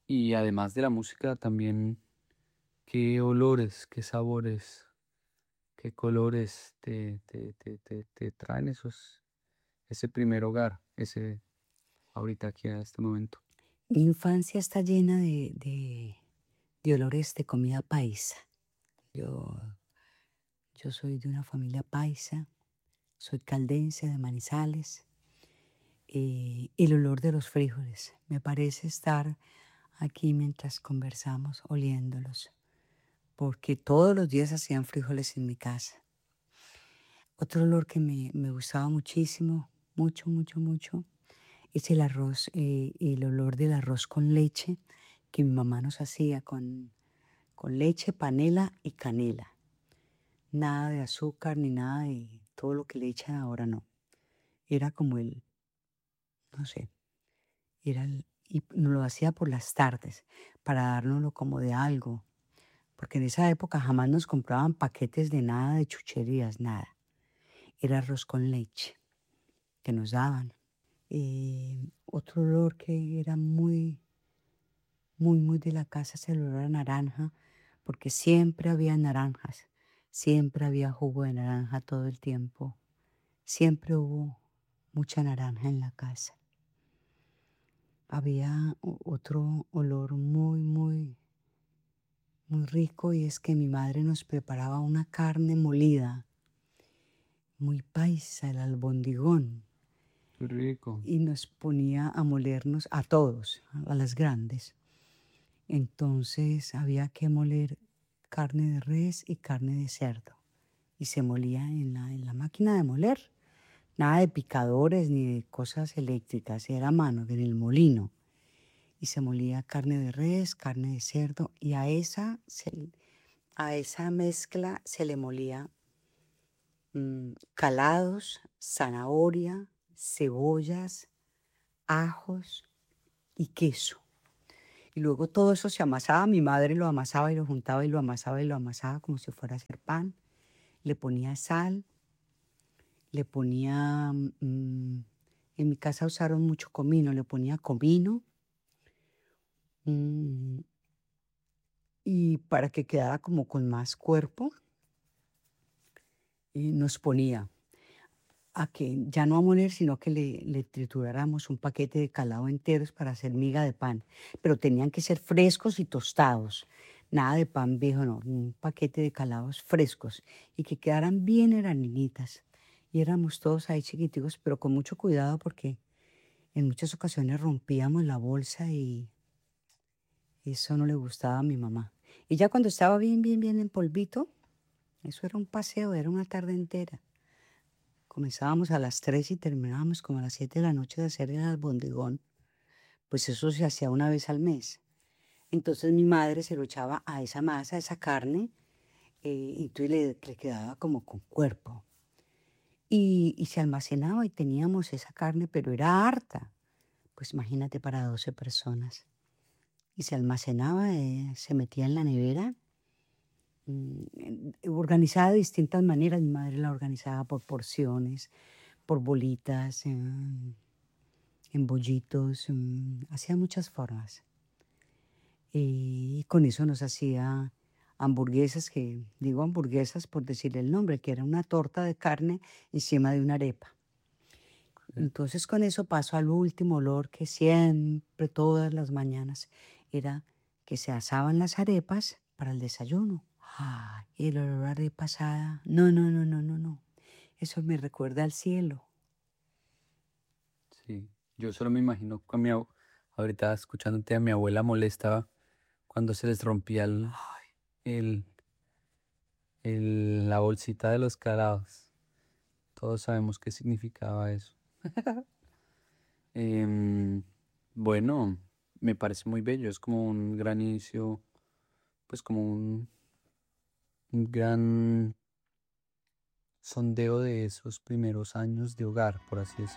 Y además de la música, también qué olores, qué sabores, qué colores te traen ese primer hogar, ese ahorita aquí a este momento. Mi infancia está llena de olores de comida paisa. Yo, yo soy de una familia paisa, soy caldense de Manizales. El olor de los frijoles. Me parece estar aquí mientras conversamos oliéndolos, porque todos los días hacían frijoles en mi casa. Otro olor que me gustaba muchísimo, mucho, mucho, mucho, es el arroz, el olor del arroz con leche que mi mamá nos hacía con leche, panela y canela. Nada de azúcar ni nada de todo lo que le echan ahora, no. Era como no sé, y nos lo hacía por las tardes para dárnoslo como de algo, porque en esa época jamás nos compraban paquetes de nada de chucherías, nada. Era arroz con leche que nos daban. Otro olor que era muy, muy, muy de la casa es el olor a naranja, porque siempre había naranjas, siempre había jugo de naranja todo el tiempo, siempre hubo mucha naranja en la casa. Había otro olor muy, muy, muy rico, y es que mi madre nos preparaba una carne molida, muy paisa, el albondigón, Qué rico. y nos ponía a molernos a todos, a las grandes. Entonces había que moler carne de res y carne de cerdo, y se molía en la máquina de moler. Nada de picadores ni de cosas eléctricas, era a mano, en el molino. Y se molía carne de res, carne de cerdo, y a esa mezcla se le molía calados, zanahoria, cebollas, ajos y queso. Y luego todo eso se amasaba, mi madre lo amasaba y lo juntaba y lo amasaba y lo amasaba como si fuera a hacer pan. Le ponía sal, le ponía, en mi casa usaron mucho comino, le ponía comino, mm, y para que quedara como con más cuerpo, y nos ponía a que ya no a moler, sino que le trituráramos un paquete de calado enteros para hacer miga de pan, pero tenían que ser frescos y tostados, nada de pan viejo, no, un paquete de calados frescos y que quedaran bien graninitas. Y éramos todos ahí chiquiticos, pero con mucho cuidado porque en muchas ocasiones rompíamos la bolsa y eso no le gustaba a mi mamá. Y ya cuando estaba bien, bien, bien en polvito, eso era un paseo, era una tarde entera. Comenzábamos a las 3 y terminábamos como a las 7 de la noche de hacer el albondigón. Pues eso se hacía una vez al mes. Entonces mi madre se lo echaba a esa masa, a esa carne, y entonces le quedaba como con cuerpo. Y se almacenaba y teníamos esa carne, pero era harta. Pues imagínate para 12 personas. Y se almacenaba, se metía en la nevera, organizada de distintas maneras. Mi madre la organizaba por porciones, por bolitas, en bollitos, hacía muchas formas. Y con eso nos hacía hamburguesas, que digo hamburguesas por decirle el nombre, que era una torta de carne encima de una arepa. Entonces con eso paso al último olor que siempre, todas las mañanas, era que se asaban las arepas para el desayuno. ¡Ay! El olor a arepa asada. No, no, no, no, no, no. Eso me recuerda al cielo. Sí, yo solo me imagino con ahorita escuchándote a mi abuela molesta cuando se les rompía el, la bolsita de los calados. Todos sabemos qué significaba eso. Em, bueno, me parece muy bello, es como un gran inicio, pues como un gran sondeo de esos primeros años de hogar, por así decirlo.